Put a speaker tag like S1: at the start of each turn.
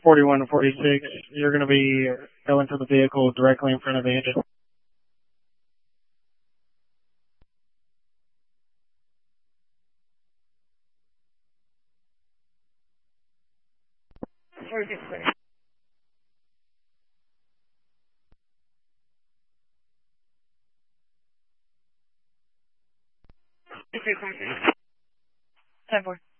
S1: 41 to 46. You're going to be going to the vehicle directly in front of the engine.
S2: 46, clear. Okay, 10-4.